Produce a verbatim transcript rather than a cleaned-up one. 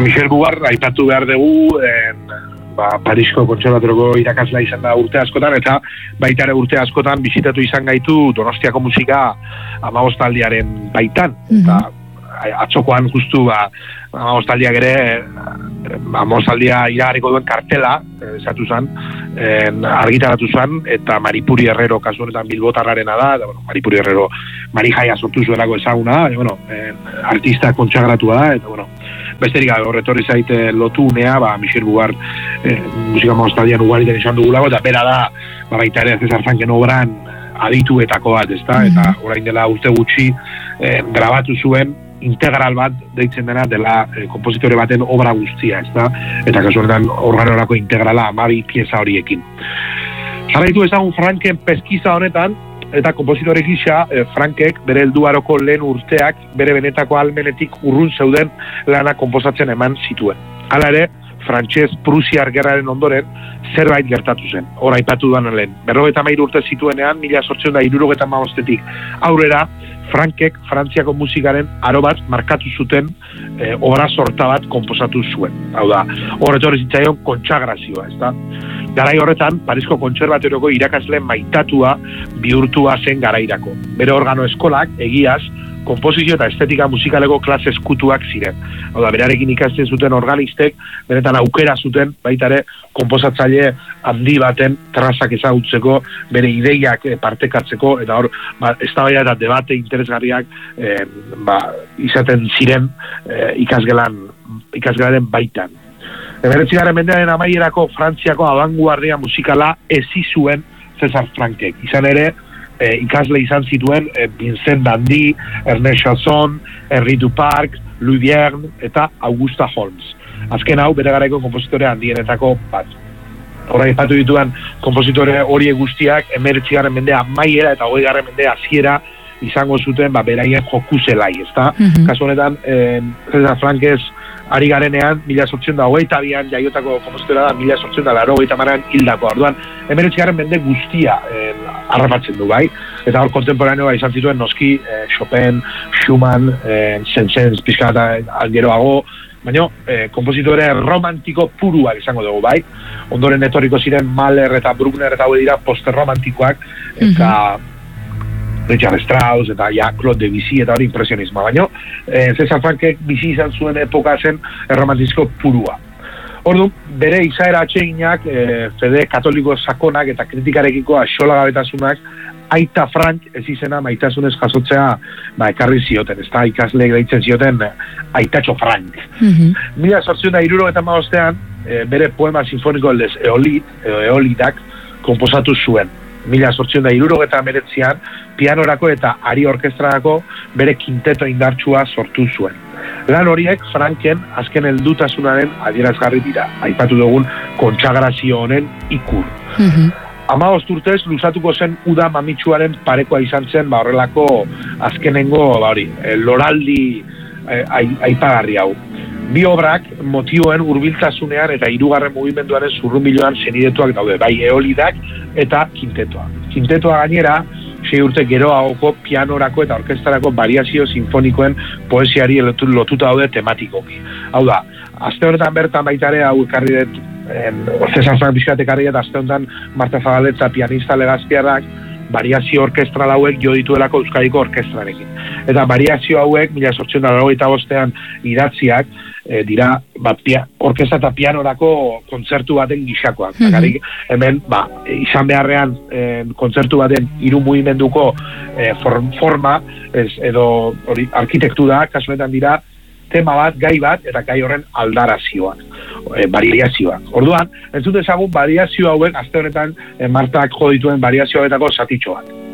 Michel Bugar, aipatu behar dugu, en, ba, Parisko kontserbatorioko irakasla izan da urte askotan, eta baita ere urte askotan bizitatu izan gaitu Donostiako musika hamabostaldiaren baitan. Mm-hmm. Eta atzokoan justu ba, hamabostaldiak ere hamabostaldia iragarriko duen kartela esatu zen, en, argitaratu zen, eta Maripuri Herrero kasu honetan bilbotarrarena da, eta, bueno, Maripuri Herrero Marijaia sortu zuelako ezaguna, eta, bueno, en, artista kontsagratua da, eta, bueno, besterik gabe horretorri zaite lotu unea, ba, Michel Bugar eh, musika hamabostaldian ugariten izan dugulako, eta bera da, ba, baita ere Cesar Franken obran adituetako bat, ezta? Mm-hmm. Eta orain dela urte gutxi eh, grabatu zuen integral bat deitzen dena dela eh, kompositore baten obra guztia, ezta? Eta kasu honetan organorako integrala hamabi pieza horiekin. Jarraitu ezagun Franken peskiza honetan, eta kompositore gisa, eh, Frankek bere helduaroko lehen urteak bere benetako almenetik urrun zeuden lana konposatzen eman zituen. Hala ere, Frantses-Prusiar gerraren ondoren zerbait gertatu zen. Hor aipatu duan lehen. Berrogeita hamairu urte zituenean, mila zortziehun eta hirurogeita hamabostetik aurrera, Frankek Frantziako musikaren aro bat markatu zuten e, obra sorta bat konposatu zuen. Hau da, horretorri zitzaion kontsagrazioa, ezta? Garai horretan, Parisko kontserbatorioko irakasle maitatua bihurtua zen garairako. Bere organo eskolak, egiaz, komposizio eta estetika musikaleko klase eskutuak ziren. Hau da, berarekin ikasten zuten organistek, benetan aukera zuten, baita ere, konposatzaile handi baten trazak ezagutzeko, bere ideiak partekatzeko, eta hor, ba, eztabaida eta debate interesgarriak eh, ba, izaten ziren eh, ikasgelan, ikasgelaren baitan. Hemeretzigarren mendearen amaierako Frantziako abanguardia musikala ezi zuen Cesar Frankek. Izan ere, E, ikasle izan zituen e, Vincent Dandy, Ernest Chausson, Henri Duparc, Louis Vierne eta Augusta Holmes. Azken hau bere garaiko konpositore handienetako bat. Horra aipatu dituan konpositore horiek guztiak hemeretzigarren mendea amaiera eta hogeigarren mendea hasiera izango zuten ba, beraien joku zelai, ezta? Mm-hmm. Kasu honetan, eh, Cesar Frankez ari garenean, mila zortziehun eta hogeita bian jaiotako kompositora da, mila zortziehun eta laurogeita hamarean hildako. Orduan, hemeretzigarren mende guztia eh, harrapatzen du, bai? Eta hor kontemporaneoa izan zituen noski eh, Chopin, Schumann, eh, Saint-Saëns, pixka eta geroago, baina eh, kompositore romantiko puruak izango dugu, bai? Ondoren etorriko ziren Mahler eta Bruckner eta hau dira posterromantikoak, eta mm-hmm. Richard Strauss eta ja, Claude Debussy eta hori impresionismoa, baina eh, Cesar Frankek bizi izan zuen epoka zen erromantizko purua. Ordu, bere izaera atseginak, eh, fede katoliko sakonak eta kritikarekiko axolagabetasunak Aita Frank ez izena maitasunez jasotzea ba, ekarri zioten, ez da ikasleek deitzen zioten Aitatxo Frank. Mm-hmm. Mila zortziehun eta hirurogeita hamabostean eh, bere poema sinfoniko eldez Eolit, edo Eolidak, konposatu zuen. Mila zortziehun eta hirurogeita hemeretzian pianorako eta ari orkestrarako bere kinteto indartsua sortu zuen. Lan horiek Franken azken heldutasunaren adierazgarri dira, aipatu dugun kontsagrazio honen ikur. Mm-hmm. Hamabost urtez luzatuko zen uda mamitsuaren parekoa izan zen ba horrelako azkenengo ba hori, loraldi eh, aipagarri hau. Bi obrak motioen hurbiltasunean eta hirugarren mugimenduaren zurrunbiloan senidetuak daude, bai Eolidak eta kintetoa. Kintetoa gainera, sei urte geroagoko pianorako eta orkestrarako variazio sinfonikoen poesiari lotuta daude tematikoki. Hau da, aste honetan bertan baitare hau ekarri dut, Cesar Frank bizkat ekarri dut, aste honetan Marta Zabaletza pianista legazpiarrak, variazio orkestral hauek jo dituelako Euskadiko orkestrarekin. Eta variazio hauek, mila zortziehun eta laurogeita bostean idatziak, e, dira ba, pia, orkestra eta pianorako kontzertu baten gixakoak. Mm-hmm. Bakarik, hemen, ba, izan beharrean e, kontzertu baten hiru mugimenduko e, form, forma, ez, edo hori, arkitektura, kasuetan dira, tema bat, gai bat, eta gai horren aldarazioak, e, variazioak. Orduan, ez dut ezagun variazio hauek, azte honetan, e, Martak jo dituen variazio hauetako zatitxo bat.